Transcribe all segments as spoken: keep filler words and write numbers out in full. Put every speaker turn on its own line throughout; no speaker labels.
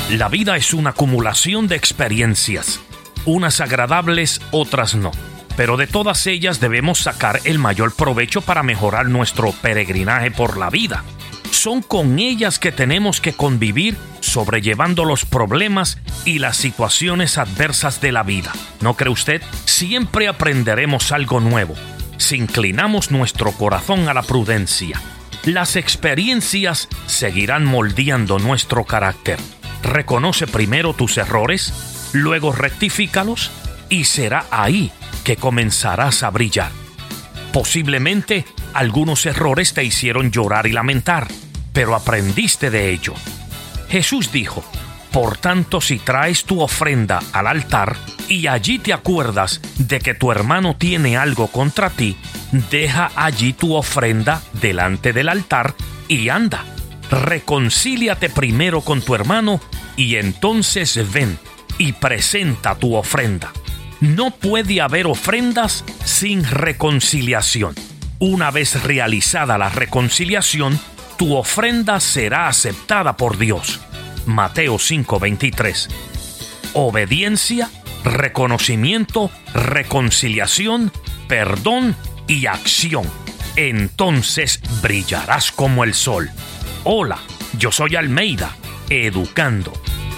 La vida es una acumulación de experiencias, unas agradables, otras no. Pero de todas ellas debemos sacar el mayor provecho para mejorar nuestro peregrinaje por la vida. Son con ellas que tenemos que convivir, sobrellevando los problemas y las situaciones adversas de la vida. ¿No cree usted? Siempre aprenderemos algo nuevo si inclinamos nuestro corazón a la prudencia. Las experiencias seguirán moldeando nuestro carácter. Reconoce primero tus errores, luego rectifícalos y será ahí que comenzarás a brillar. Posiblemente algunos errores te hicieron llorar y lamentar, pero aprendiste de ello. Jesús dijo: por tanto, si traes tu ofrenda al altar y allí te acuerdas de que tu hermano tiene algo contra ti, deja allí tu ofrenda delante del altar y anda. Reconcíliate primero con tu hermano y entonces ven y presenta tu ofrenda. No puede haber ofrendas sin reconciliación. Una vez realizada la reconciliación, tu ofrenda será aceptada por Dios. Mateo cinco veintitrés. Obediencia, reconocimiento, reconciliación, perdón y acción. Entonces brillarás como el sol. Hola, yo soy Almeida, educando.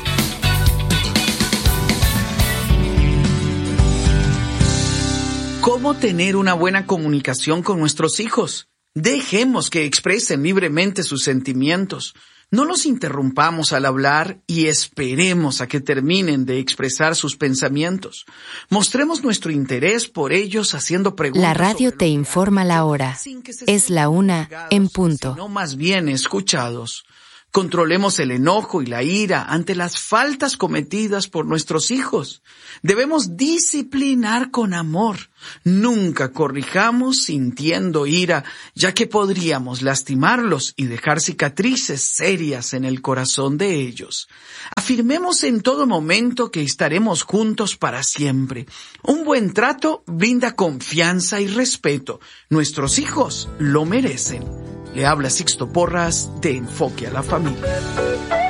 ¿Cómo tener una buena comunicación con nuestros hijos? Dejemos que expresen libremente sus sentimientos. No los interrumpamos al hablar y esperemos a que terminen de expresar sus pensamientos. Mostremos nuestro interés por ellos haciendo preguntas.
La radio te informa la hora. Es la una en punto.
Sino más bien escuchados. Controlemos el enojo y la ira ante las faltas cometidas por nuestros hijos. Debemos disciplinar con amor. Nunca corrijamos sintiendo ira, ya que podríamos lastimarlos y dejar cicatrices serias en el corazón de ellos. Afirmemos en todo momento que estaremos juntos para siempre. Un buen trato brinda confianza y respeto. Nuestros hijos lo merecen. Le habla Sixto Porras de Enfoque a la Familia.